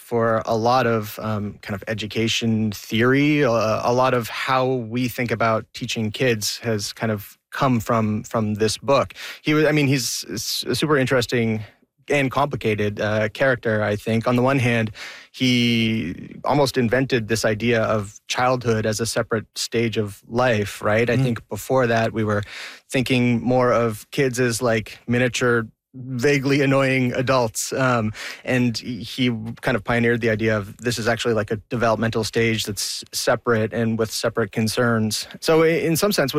for a lot of kind of education theory. A lot of how we think about teaching kids has kind of come from this book. He's a super interesting and complicated character, I think. On the one hand, he almost invented this idea of childhood as a separate stage of life, right? I think before that, we were thinking more of kids as like miniature, vaguely annoying adults. And he kind of pioneered the idea of this is actually like a developmental stage that's separate and with separate concerns. So in some sense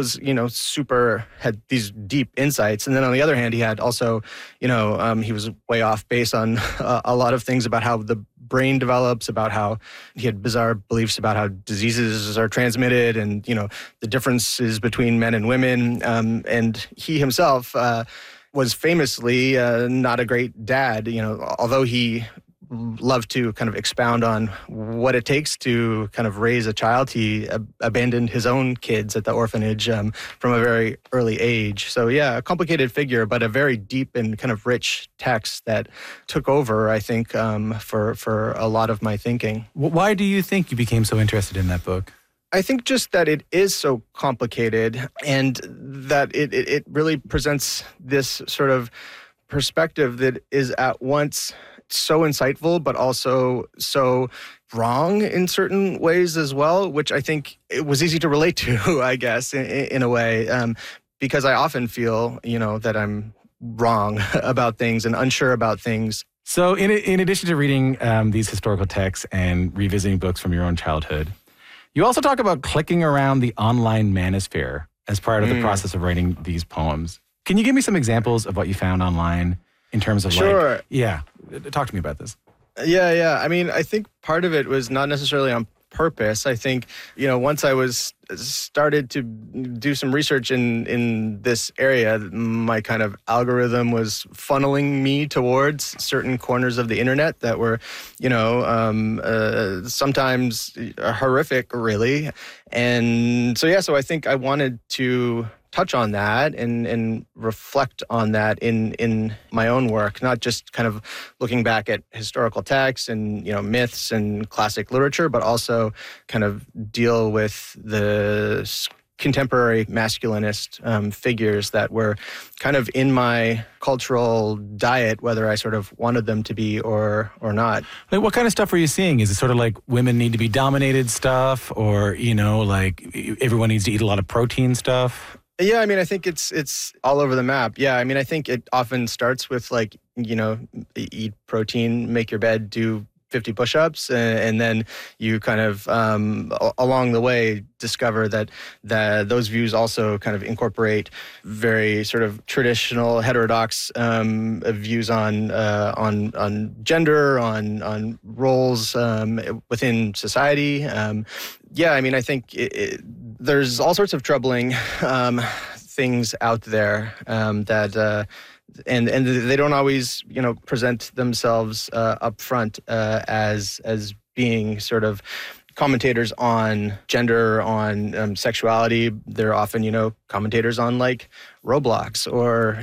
had these deep insights. And then on the other hand, he had also, he was way off base on a lot of things about how the brain develops, about how he had bizarre beliefs about how diseases are transmitted and, the differences between men and women. And he himself, was famously not a great dad, although he loved to kind of expound on what it takes to kind of raise a child. He abandoned his own kids at the orphanage from a very early age. So yeah, a complicated figure, but a very deep and kind of rich text that took over, I think, for a lot of my thinking. Why do you think you became so interested in that book? I think just that it is so complicated and that it really presents this sort of perspective that is at once so insightful, but also so wrong in certain ways as well, which I think it was easy to relate to, I guess, in a way, because I often feel, that I'm wrong about things and unsure about things. So in addition to reading these historical texts and revisiting books from your own childhood, you also talk about clicking around the online manosphere as part of the process of writing these poems. Can you give me some examples of what you found online in terms of Sure. Talk to me about this. Yeah. I think part of it was not necessarily on purpose. I think, once I started to do some research in this area, my kind of algorithm was funneling me towards certain corners of the internet that were, sometimes horrific, really. And so I think I wanted to touch on that and reflect on that in my own work, not just kind of looking back at historical texts and, myths and classic literature, but also kind of deal with the contemporary masculinist figures that were kind of in my cultural diet, whether I sort of wanted them to be or not. Like, what kind of stuff were you seeing? Is it sort of like women need to be dominated stuff, or, like everyone needs to eat a lot of protein stuff? Yeah, I think it's all over the map. Yeah, I think it often starts with like, eat protein, make your bed, do 50 push-ups, and then you kind of along the way discover that those views also kind of incorporate very sort of traditional heterodox views on gender, on roles within society. I think there's all sorts of troubling things out there that. And they don't always, present themselves up front as being sort of commentators on gender, on sexuality. They're often, commentators on like Roblox or,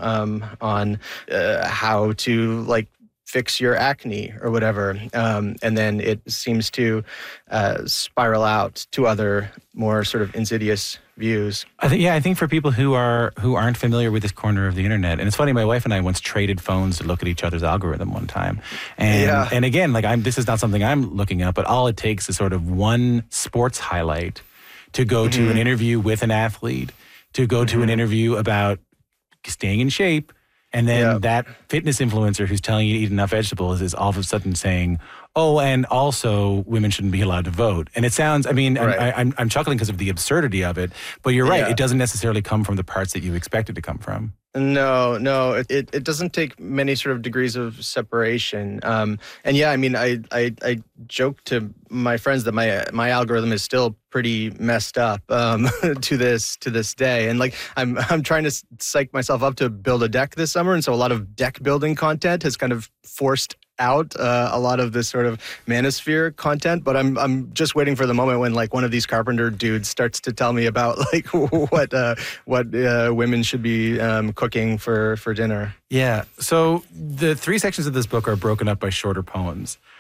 on how to like fix your acne or whatever. And then it seems to spiral out to other more sort of insidious views. I think for people who aren't familiar with this corner of the internet, and it's funny, my wife and I once traded phones to look at each other's algorithm one time. And again, like this is not something I'm looking up, but all it takes is sort of one sports highlight to go to an interview with an athlete, to go to an interview about staying in shape. And then that fitness influencer who's telling you to eat enough vegetables is all of a sudden saying, oh, and also women shouldn't be allowed to vote. And it sounds, right. I'm chuckling because of the absurdity of it, but you're right. It doesn't necessarily come from the parts that you expect it to come from. No, it doesn't take many sort of degrees of separation. I joke to my friends that my algorithm is still pretty messed up to this day. And like I'm trying to psych myself up to build a deck this summer, and so a lot of deck building content has kind of forced out a lot of this sort of manosphere content, but I'm just waiting for the moment when like one of these carpenter dudes starts to tell me about like what women should be cooking for dinner. Yeah. So the three sections of this book are broken up by shorter poems.